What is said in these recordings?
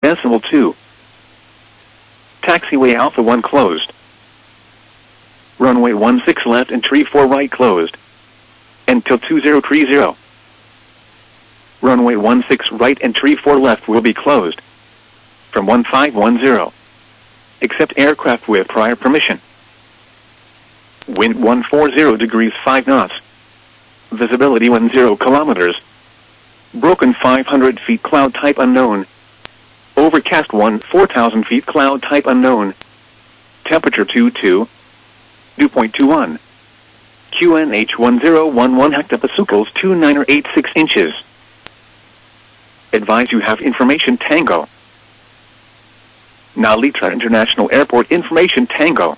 2. Taxiway Alpha 1 closed. Runway 16 left and tree 4 right closed. Until 2030. Runway 16 right and tree 4 left will be closed. From 1510. Except aircraft with prior permission. Wind 140 degrees 5 knots. Visibility 10 kilometers. Broken 500 feet cloud type unknown. Overcast 4,000 feet cloud type unknown. Temperature 22. Dew point 21. QNH 1011 hectopascals 2986 inches. Advise you have information Tango. Narita International Airport information Tango.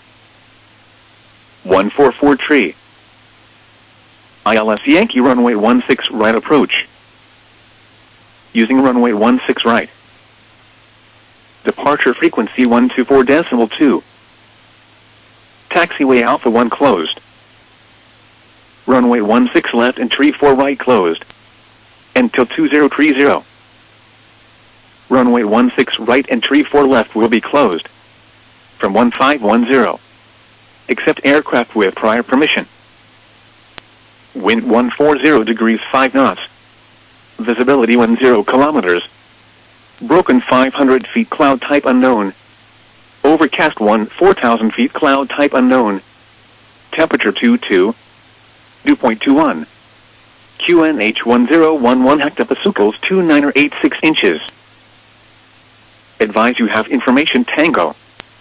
144 tree. ILS Yankee runway 16 right approach. Using runway 16 right. Departure frequency 124.2. Taxiway Alpha 1 closed. Runway 16 left and tree 4 right closed. Until 2030. Runway 16 right and tree 4 left will be closed. From 1510. Except aircraft with prior permission. Wind 140 degrees 5 knots. Visibility 10 kilometers. Broken 500 feet cloud type unknown. Overcast 4,000 feet cloud type unknown. Temperature 22. Dew point 21. QNH 1011 hectopascals 2986 inches. Advise you have information Tango.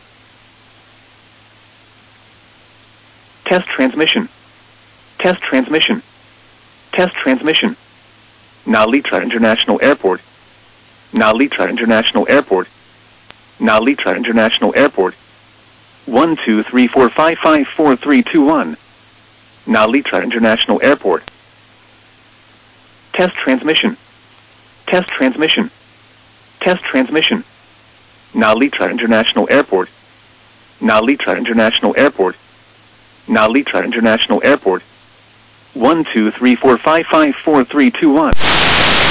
Test transmission. Test transmission. Test transmission. Narita International Airport. Narita International Airport. Narita International Airport. 12345544321. Narita International Airport. Test transmission. Test transmission. Test transmission. Narita International Airport. Narita International Airport. Narita International Airport. 12345544321.